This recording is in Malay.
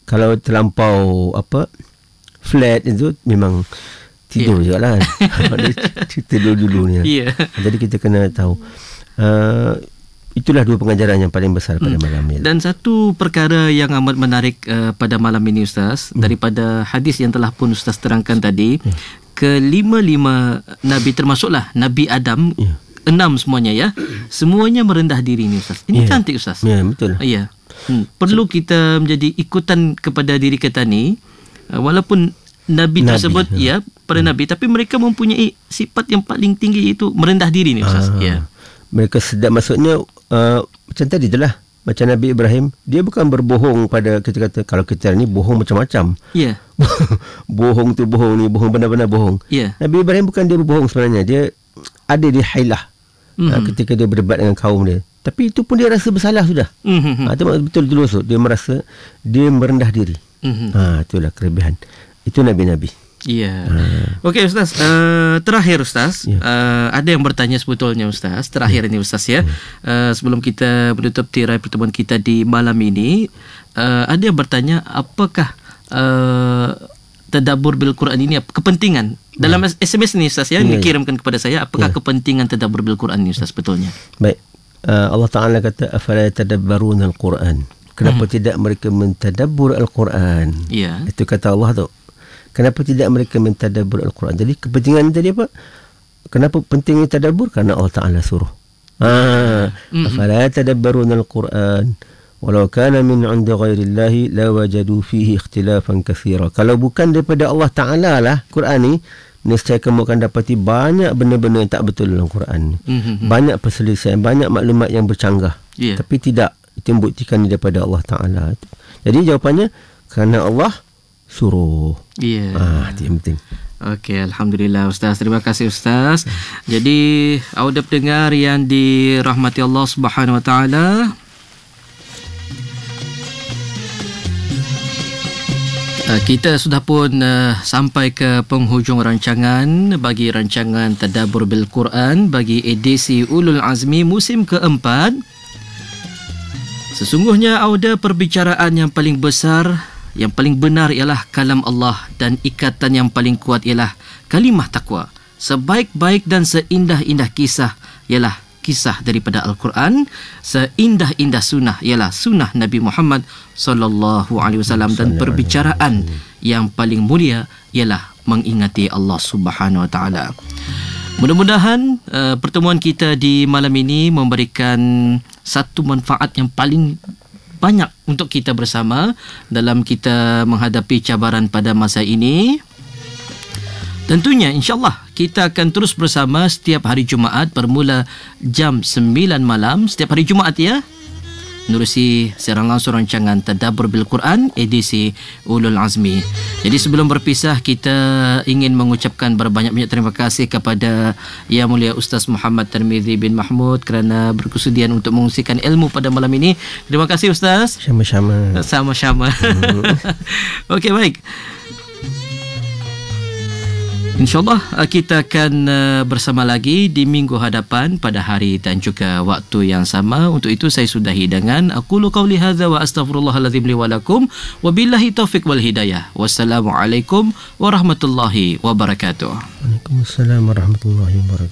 Kalau terlampau flat itu memang tidur juga lah. Dia cerita dulu ni. Jadi kita kena tahu. Itulah 2 pengajaran yang paling besar pada malam ini. Dan satu perkara yang amat menarik pada malam ini Ustaz, daripada hadis yang telah pun Ustaz terangkan tadi, kelima-lima Nabi, termasuklah Nabi Adam, 6 semuanya ya, semuanya merendah diri ni Ustaz. Ini cantik Ustaz. Ya, betul. Perlu kita menjadi ikutan kepada diri kita ni, walaupun Nabi tersebut para Nabi, tapi mereka mempunyai sifat yang paling tinggi, itu merendah diri ni Ustaz. Mereka sedap, maksudnya macam tadi itulah, macam Nabi Ibrahim, dia bukan berbohong pada, kita kata kalau kita ni bohong macam-macam. Bohong tu bohong ni, bohong benar-benar bohong. Nabi Ibrahim bukan dia berbohong sebenarnya, dia ada di hailah ketika dia berdebat dengan kaum dia. Tapi itu pun dia rasa bersalah sudah. Itu betul-betul maksud dia merasa dia merendah diri. Itulah kelebihan. Itu Nabi-Nabi. Okey Ustaz, terakhir Ustaz, ada yang bertanya sebetulnya Ustaz, terakhir ini Ustaz ya, sebelum kita menutup tirai pertemuan kita di malam ini, ada yang bertanya apakah tadabbur bil Quran ini, kepentingan dalam SMS ni Ustaz ya, dikirimkan kepada saya, apakah kepentingan tadabbur bil Quran ini Ustaz betulnya? Baik, Allah Ta'ala kata afala tadabbaruna al-Quran, kenapa tidak mereka mentadabbur al-Quran? Itu kata Allah tu. Kenapa tidak mereka mentadabbur al-Quran? Jadi kepentingan tadi apa? Kenapa pentingnya tadabbur? Karena Allah Ta'ala suruh. Afala tadabbaruna al-Quran walau kana min 'indi ghairillahi lawajadu fihi ikhtilafan katsira. Kalau bukan daripada Allah Ta'ala lah Quran ni, nescaya kamu akan dapati banyak benda-benda yang tak betul dalam Quran. Banyak perselisihan, banyak maklumat yang bercanggah. Tapi tidak, itu membuktikan daripada Allah Ta'ala. Jadi jawapannya kerana Allah suruh. Itu yang penting. Okey, Alhamdulillah Ustaz. Terima kasih Ustaz. Jadi audio pendengar yang dirahmati Allah Subhanahu Wa Taala, kita sudah pun sampai ke penghujung rancangan bagi rancangan Tadabbur bil Quran bagi edisi Ulul Azmi musim keempat. Sesungguhnya audio perbicaraan yang paling besar, yang paling benar ialah kalam Allah, dan ikatan yang paling kuat ialah kalimah takwa. Sebaik-baik dan seindah-indah kisah ialah kisah daripada Al-Quran. Seindah-indah sunnah ialah sunnah Nabi Muhammad sallallahu alaihi wasallam, dan perbicaraan yang paling mulia ialah mengingati Allah Subhanahu wa taala. Mudah-mudahan pertemuan kita di malam ini memberikan satu manfaat yang paling banyak untuk kita bersama dalam kita menghadapi cabaran pada masa ini. Tentunya insya-Allah kita akan terus bersama setiap hari Jumaat bermula jam 9 malam setiap hari Jumaat ya. Menerusi siaran langsung rancangan Tadabbur bil Quran edisi Ulul Azmi. Jadi sebelum berpisah, kita ingin mengucapkan berbanyak-banyak terima kasih kepada Yang Mulia Ustaz Muhammad Tirmizi bin Mahmud kerana berkesudian untuk mengungsikan ilmu pada malam ini. Terima kasih Ustaz. Sama-sama. Sama-sama. Okey, baik. InsyaAllah kita akan bersama lagi di minggu hadapan pada hari dan juga waktu yang sama. Untuk itu saya sudahi dengan aqulu qawli hadza wa astaghfirullahalazim li wa lakum wa billahi taufiq wal hidayah. Wassalamualaikum warahmatullahi wabarakatuh. Waalaikumsalam warahmatullahi wabarakatuh.